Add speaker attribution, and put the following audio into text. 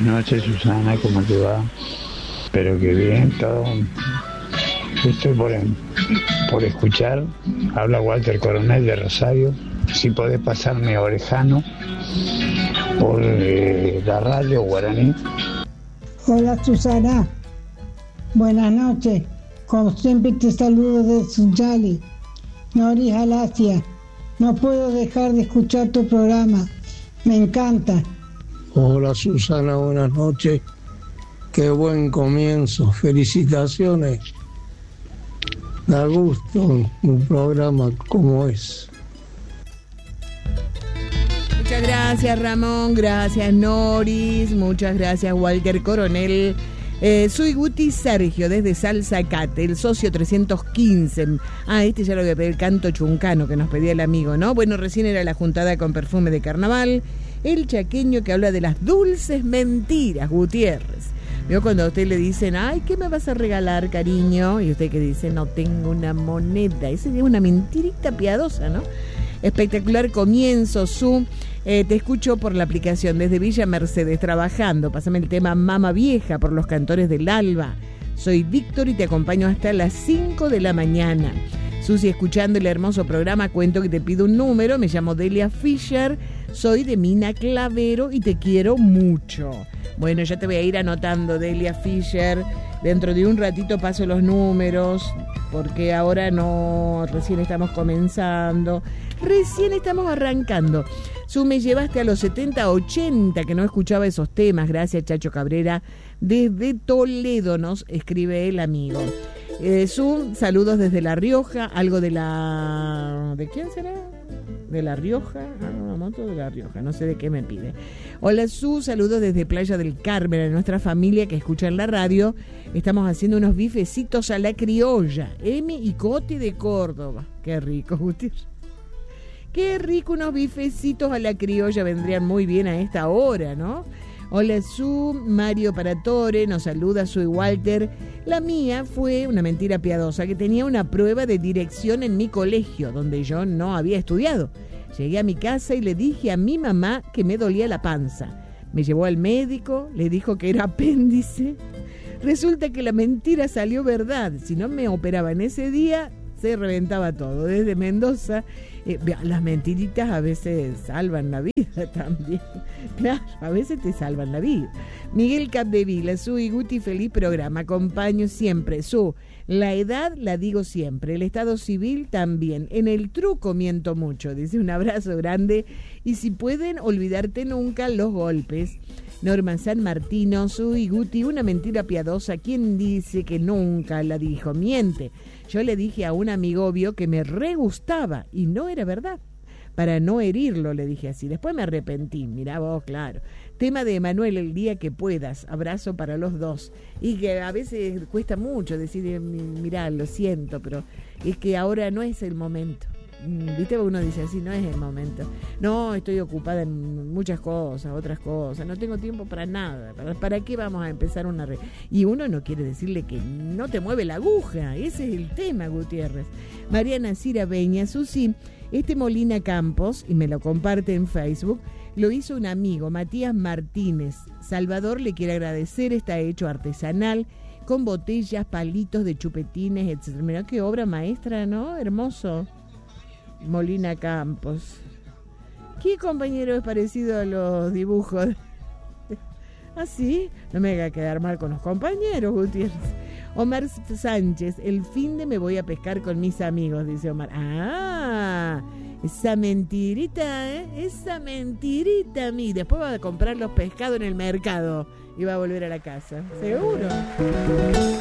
Speaker 1: noches, Susana, ¿cómo te va? Espero que bien, todo. Estoy por escuchar. Habla Walter Coronel de Rosario. Si podés pasarme Orejano por la radio Guaraní.
Speaker 2: Hola Susana, buenas noches. Como siempre te saludo desde Sunchali, Nori Alasia. No puedo dejar de escuchar tu programa, me encanta.
Speaker 3: Hola Susana, buenas noches. Qué buen comienzo, felicitaciones. Da gusto un programa como es.
Speaker 4: Muchas gracias Ramón, gracias Noris, muchas gracias Walter Coronel. Soy Guti Sergio desde Salzacate, el socio 315. Este ya lo voy a pedir, el canto chuncano que nos pedía el amigo, ¿no? Bueno, recién era la juntada con perfume de carnaval. El chaqueño que habla de las dulces mentiras, Gutiérrez. ¿Vio cuando a usted le dicen, ay, ¿qué me vas a regalar, cariño? Y usted que dice, no tengo una moneda. Esa es una mentirita piadosa, ¿no? Espectacular comienzo, te escucho por la aplicación desde Villa Mercedes trabajando. Pásame el tema Mama Vieja por los Cantores del Alba. Soy Víctor y te acompaño hasta las 5 de la mañana. Susi, escuchando el hermoso programa, cuento que te pido un número. Me llamo Delia Fischer, soy de Mina Clavero y te quiero mucho. Bueno, ya te voy a ir anotando, Delia Fischer. Dentro de un ratito paso los números, porque ahora no, recién estamos comenzando, recién estamos arrancando. Me llevaste a los 70, 80, que no escuchaba esos temas. Gracias, Chacho Cabrera. Desde Toledo nos escribe el amigo. Saludos desde La Rioja. Algo de la... ¿De quién será? ¿De La Rioja? Una moto de La Rioja. No sé de qué me pide. Hola, saludos desde Playa del Carmen, a nuestra familia que escucha en la radio. Estamos haciendo unos bifecitos a la criolla. Emi y Coti de Córdoba. Qué rico, Gutiérrez. Qué rico, unos bifecitos a la criolla vendrían muy bien a esta hora, ¿no? Hola, Mario Paratore nos saluda, soy Walter. La mía fue una mentira piadosa, que tenía una prueba de dirección en mi colegio, donde yo no había estudiado. Llegué a mi casa y le dije a mi mamá que me dolía la panza. Me llevó al médico, le dijo que era apéndice. Resulta que la mentira salió verdad. Si no me operaba en ese día, se reventaba todo. Desde Mendoza, las mentiritas a veces salvan la vida también. Claro, a veces te salvan la vida. Miguel Capdevila, y Guti, feliz programa. Acompaño siempre. La edad la digo siempre. El estado civil también. En el truco miento mucho. Dice, un abrazo grande. Y si pueden, olvidarte nunca los golpes. Norma San Martino, y Guti, una mentira piadosa. ¿Quién dice que nunca la dijo? Miente. Yo le dije a un amigo obvio que me re gustaba y no era verdad. Para no herirlo, le dije así. Después me arrepentí. Mirá vos, claro. Tema de Emanuel, el día que puedas. Abrazo para los dos. Y que a veces cuesta mucho decir, mirá, lo siento, pero es que ahora no es el momento. ¿Viste? Uno dice así, no es el momento. No, estoy ocupada en muchas cosas, otras cosas. No tengo tiempo para nada. ¿Para qué vamos a empezar una red? Y uno no quiere decirle que no te mueve la aguja. Ese es el tema, Gutiérrez. Mariana Cira Beña, Susi, Molina Campos, y me lo comparte en Facebook, lo hizo un amigo, Matías Martínez. Salvador le quiere agradecer, está hecho artesanal, con botellas, palitos de chupetines, etc. Mirá qué obra maestra, ¿no? Hermoso. Molina Campos. ¿Qué compañero es parecido a los dibujos? ¿Ah, sí? No me haga quedar mal con los compañeros, Gutiérrez. Omar Sánchez, el fin de me voy a pescar con mis amigos, dice Omar. Ah, esa mentirita, esa mentirita a mí. Después va a comprar los pescados en el mercado y va a volver a la casa, seguro.